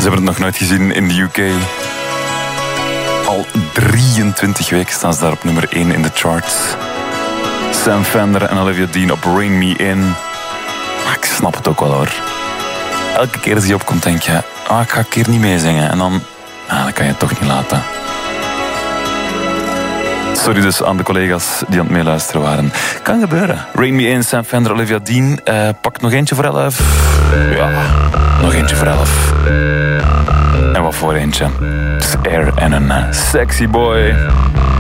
hebben het nog nooit gezien in de UK. Al 23 weken staan ze daar op nummer 1 in de charts. Sam Fender en Olivia Dean op Rain Me In. Maar ik snap het ook wel hoor. Elke keer als die opkomt denk je... ik ga een keer niet meezingen. En dan kan je het toch niet laten. Sorry dus aan de collega's die aan het meeluisteren waren. Kan gebeuren. Rain Me In, Sam Fender, Olivia Dean. Pak nog eentje voor 11. Ja, nog eentje voor 11. En wat voor eentje? Het is Air en een Sexy Boy.